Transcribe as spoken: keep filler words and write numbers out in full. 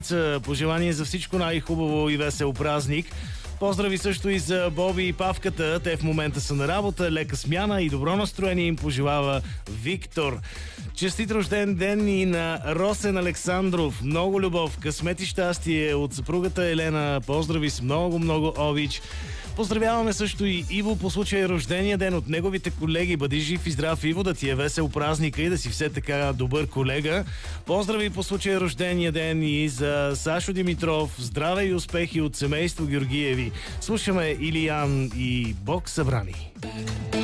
Пожелание за всичко най-хубаво и весел празник. Поздрави също и за Боби и Павката. Те в момента са на работа. Лека смяна и добро настроение им пожелава Виктор. Честит рожден ден и на Росен Александров. Много любов, късмет и щастие от съпругата Елена. Поздрави с много-много обич. Поздравяваме също и Иво по случай рождения ден от неговите колеги. Бъди жив и здрав, Иво, да ти е весел празника и да си все така добър колега. Поздрави по случай рождения ден и за Сашо Димитров. Здраве и успехи от семейство Георгиеви. Слушаме Илиян и Бог събрани.